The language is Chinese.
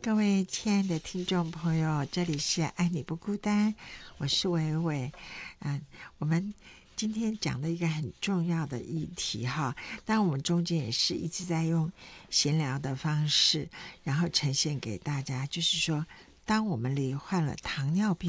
各位亲爱的听众朋友，这里是爱你不孤单，我是伟伟。我们今天讲的一个很重要的议题哈，但我们中间也是一直在用闲聊的方式，然后呈现给大家，就是说，当我们罹患了糖尿病